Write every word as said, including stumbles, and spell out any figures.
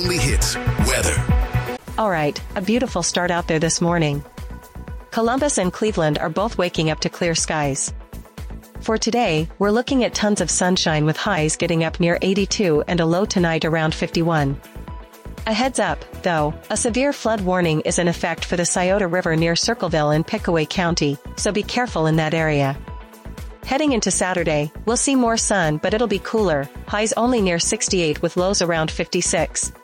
only hits, weather. All right, a beautiful start out there this morning. Columbus and Cleveland are both waking up to clear skies. For today, we're looking at tons of sunshine with highs getting up near eighty-two and a low tonight around fifty-one. A heads up, though, a severe flood warning is in effect for the Scioto River near Circleville in Pickaway County, so be careful in that area. Heading into Saturday, we'll see more sun but it'll be cooler, highs only near sixty-eight with lows around fifty-six.